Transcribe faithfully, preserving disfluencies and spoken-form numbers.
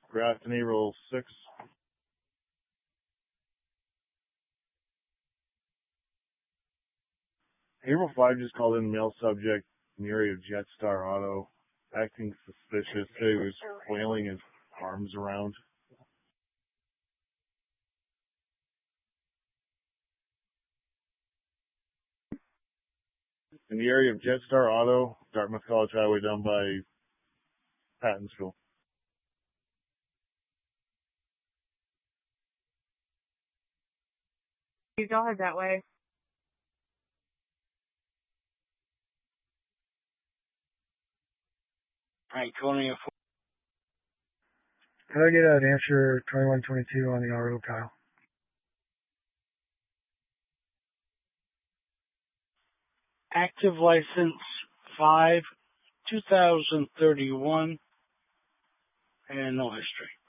Grafton, April six. April five just called in male subject in the area of Jetstar Auto, acting suspicious. He was flailing his arms around. In the area of Jetstar Auto, Dartmouth College Highway down by Pattonsville. You go ahead that way. Alright, Tony. Could I get an answer twenty-one twenty-two on the R O, Kyle? Active license five, two thousand thirty-one, and no history.